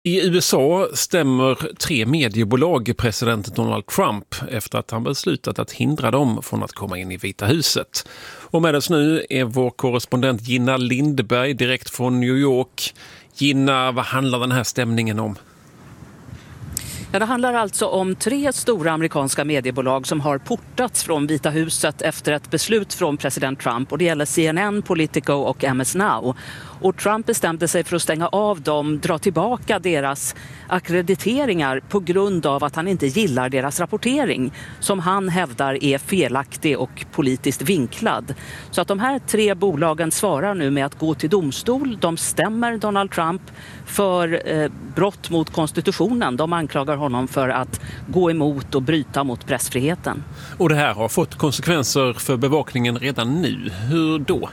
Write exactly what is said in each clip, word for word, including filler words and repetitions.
I U S A stämmer tre mediebolag president Donald Trump efter att han beslutat att hindra dem från att komma in i Vita huset. Och med oss nu är vår korrespondent Gina Lindberg direkt från New York. Gina, vad handlar den här stämningen om? Ja, det handlar alltså om tre stora amerikanska mediebolag som har portats från Vita huset efter ett beslut från president Trump. Och det gäller C N N, Politico och M S Now. Och Trump bestämde sig för att stänga av dem, dra tillbaka deras akkrediteringar på grund av att han inte gillar deras rapportering som han hävdar är felaktig och politiskt vinklad. Så att de här tre bolagen svarar nu med att gå till domstol. De stämmer Donald Trump för eh, brott mot konstitutionen. De anklagar honom för att gå emot och bryta mot pressfriheten. Och det här har fått konsekvenser för bevakningen redan nu. Hur då?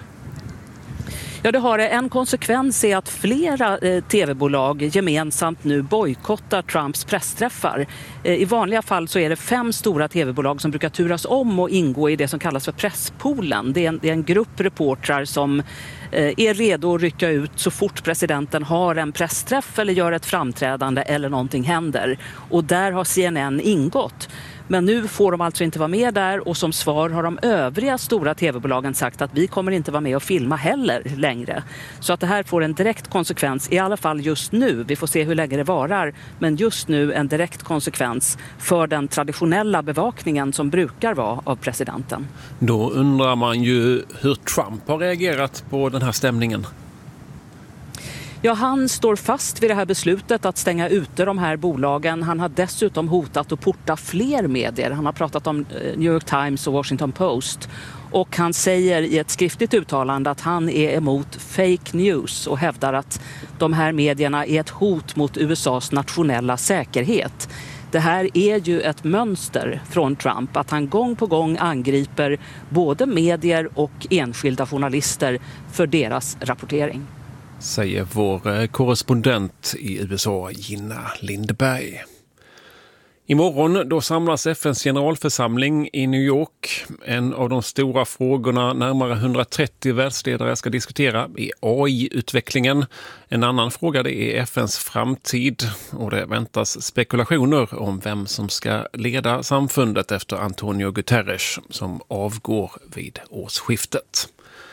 Ja, det har det. En konsekvens är att flera eh, tv-bolag gemensamt nu bojkottar Trumps pressträffar. Eh, I vanliga fall så är det fem stora tv-bolag som brukar turas om och ingå i det som kallas för presspoolen. Det är en, det är en grupp reportrar som eh, är redo att rycka ut så fort presidenten har en pressträff eller gör ett framträdande eller någonting händer. Och där har C N N ingått. Men nu får de alltså inte vara med där och som svar har de övriga stora tv-bolagen sagt att vi kommer inte vara med och filma heller längre. Så att det här får en direkt konsekvens, i alla fall just nu. Vi får se hur länge det varar, men just nu en direkt konsekvens för den traditionella bevakningen som brukar vara av presidenten. Då undrar man ju hur Trump har reagerat på den här stämningen. Ja, han står fast vid det här beslutet att stänga ute de här bolagen. Han har dessutom hotat att porta fler medier. Han har pratat om New York Times och Washington Post. Och han säger i ett skriftligt uttalande att han är emot fake news och hävdar att de här medierna är ett hot mot U S As nationella säkerhet. Det här är ju ett mönster från Trump att han gång på gång angriper både medier och enskilda journalister för deras rapportering. Säger vår korrespondent i U S A, Gina Lindberg. Imorgon då samlas F N:s generalförsamling i New York. En av de stora frågorna närmare hundratrettio världsledare ska diskutera är A I-utvecklingen. En annan fråga det är F N:s framtid och det väntas spekulationer om vem som ska leda samfundet efter Antonio Guterres som avgår vid årsskiftet.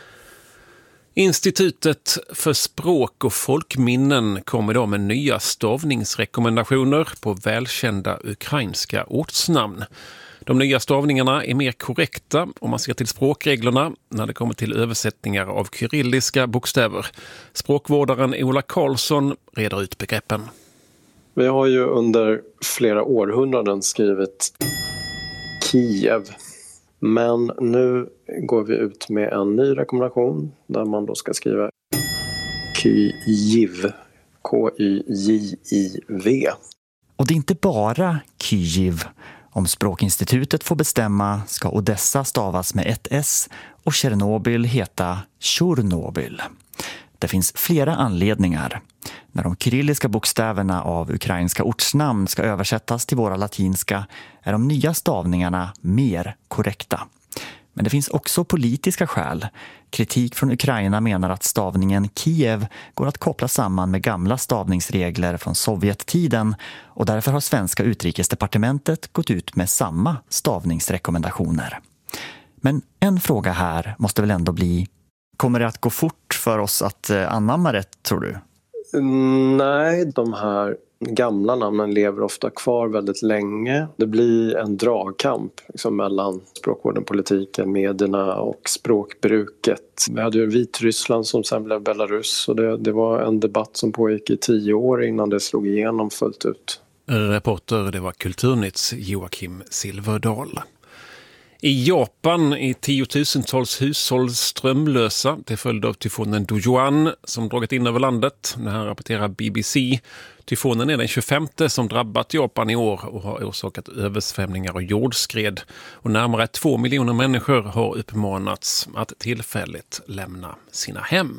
Institutet för språk och folkminnen kommer idag med nya stavningsrekommendationer på välkända ukrainska ortsnamn. De nya stavningarna är mer korrekta om man ser till språkreglerna när det kommer till översättningar av kyrilliska bokstäver. Språkvårdaren Ola Karlsson reder ut begreppen. Vi har ju under flera århundraden skrivit Kiev. Men nu går vi ut med en ny rekommendation där man då ska skriva Kyiv, K Y J I V. Och det är inte bara Kyiv. Om Språkinstitutet får bestämma ska Odessa stavas med ett S och Tjernobyl heta Tjornobyl. Det finns flera anledningar. När de kyrilliska bokstäverna av ukrainska ortsnamn ska översättas till våra latinska är de nya stavningarna mer korrekta. Men det finns också politiska skäl. Kritik från Ukraina menar att stavningen Kiev går att koppla samman med gamla stavningsregler från Sovjettiden och därför har svenska utrikesdepartementet gått ut med samma stavningsrekommendationer. Men en fråga här måste väl ändå bli: kommer det att gå fort för oss att anamma det, tror du? Nej, de här gamla namnen lever ofta kvar väldigt länge. Det blir en dragkamp liksom, mellan språkvården, politiken, medierna och språkbruket. Vi hade ju Vitryssland som sen blev Belarus och det, det var en debatt som pågick i tio år innan det slog igenom fullt ut. Reporter, det var Kulturnytts Joakim Silverdal. I Japan är tiotusentals hushåll strömlösa till följd av tyfonen Dojuan som dragit in över landet. Det här rapporterar B B C. Tyfonen är den tjugofemte som drabbat Japan i år och har orsakat översvämningar och jordskred. Och närmare två miljoner människor har uppmanats att tillfälligt lämna sina hem.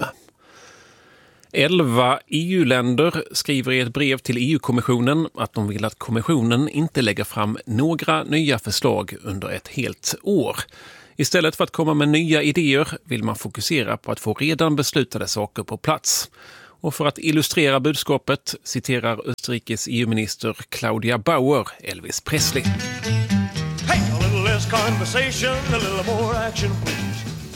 Elva E U-länder skriver i ett brev till E U-kommissionen att de vill att kommissionen inte lägger fram några nya förslag under ett helt år. Istället för att komma med nya idéer vill man fokusera på att få redan beslutade saker på plats. Och för att illustrera budskapet citerar Österrikes E U-minister Claudia Bauer Elvis Presley. Hey, a little less conversation, a little more action, please.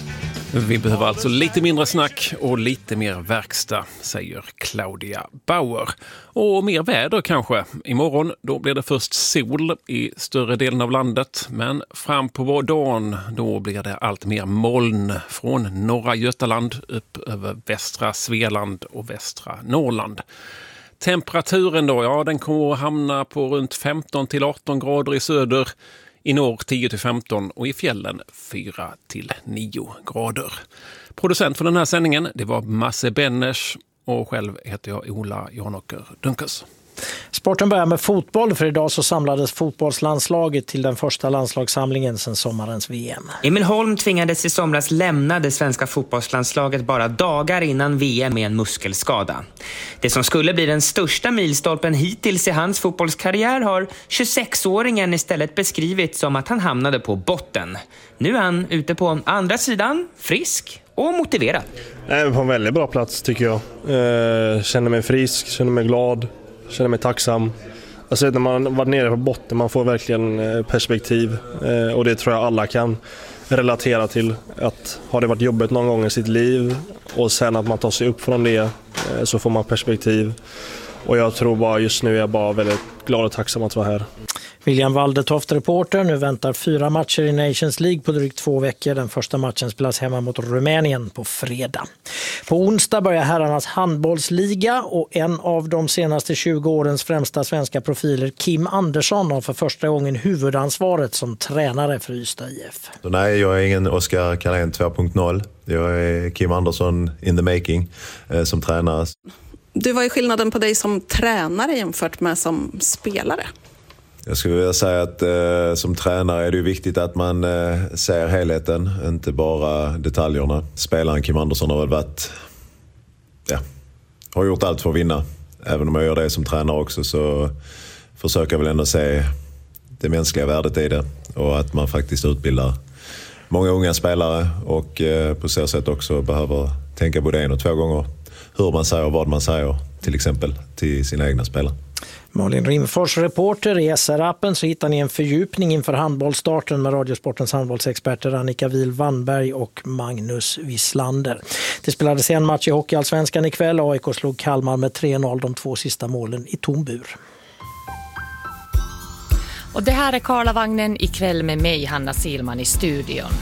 Vi behöver alltså lite mindre snack och lite mer verkstad, säger Claudia Bauer. Och mer väder kanske. Imorgon då blir det först sol i större delen av landet. Men fram på dagen då blir det allt mer moln från norra Götaland upp över västra Svealand och västra Norrland. Temperaturen då, ja den kommer att hamna på runt femton till arton grader i söder. I norr tio till femton och i fjällen fyra till nio grader. Producent för den här sändningen det var Masse Benners och själv heter jag Ola Janåker Dunkers. Sporten börjar med fotboll, för idag så samlades fotbollslandslaget till den första landslagssamlingen sedan sommarens V M. Emil Holm tvingades i somras lämna det svenska fotbollslandslaget bara dagar innan V M med en muskelskada. Det som skulle bli den största milstolpen hittills i hans fotbollskarriär har tjugosexåringen istället beskrivit som att han hamnade på botten. Nu är han ute på andra sidan, frisk och motiverad. Jag är på en väldigt bra plats tycker jag. Eh, känner mig frisk, känner mig glad. Känner mig tacksam. Alltså när man var nere på botten man får verkligen perspektiv eh, och det tror jag alla kan relatera till. Att har det varit jobbigt någon gång i sitt liv och sen att man tar sig upp från det eh, så får man perspektiv. Och jag tror bara just nu är jag bara väldigt glad och tacksam att vara här. William Waldetoft, reporter. Nu väntar fyra matcher i Nations League på drygt två veckor. Den första matchen spelas hemma mot Rumänien på fredag. På onsdag börjar herrarnas handbollsliga och en av de senaste tjugo årens främsta svenska profiler, Kim Andersson, har för första gången huvudansvaret som tränare för Ystad I F. Så nej, jag är ingen Oskar Karlén två punkt noll. Jag är Kim Andersson in the making eh, som tränare. Du, vad är skillnaden på dig som tränare jämfört med som spelare? Jag skulle vilja säga att eh, som tränare är det viktigt att man eh, ser helheten, inte bara detaljerna. Spelaren Kim Andersson har väl varit, ja, har gjort allt för att vinna. Även om jag gör det som tränare också så försöker jag väl ändå se det mänskliga värdet i det. Och att man faktiskt utbildar många unga spelare och eh, på så sätt också behöver tänka både en och två gånger hur man säger och vad man säger, till exempel till sina egna spelare. Malin Rimfors, reporter. I S R-appen så hittar ni en fördjupning inför handbollsstarten med Radiosportens handbollsexperter Annika Wihl-Wannberg och Magnus Wislander. Det spelades en match i Hockeyallsvenskan ikväll. A I K slog Kalmar med tre noll, de två sista målen i tom bur. Och det här är Karlavagnen ikväll med mig, Hanna Silman, i studion.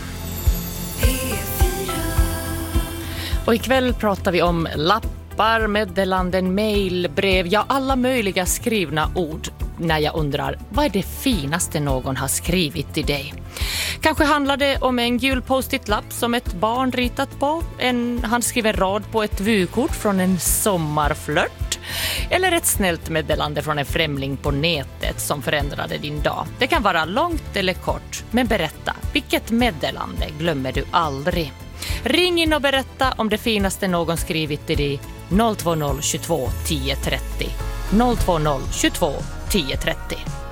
Och ikväll pratar vi om lappar, meddelanden, mejl, brev, ja alla möjliga skrivna ord. När jag undrar, vad är det finaste någon har skrivit till dig? Kanske handlar det om en gul post-it-lapp som ett barn ritat på. En handskriven rad på ett vykort från en sommarflört. Eller ett snällt meddelande från en främling på nätet som förändrade din dag. Det kan vara långt eller kort, men berätta, vilket meddelande glömmer du aldrig? Ring in och berätta om det finaste någon skrivit till dig. noll två noll tjugotvå tio trettio. noll två noll tjugotvå tio trettio.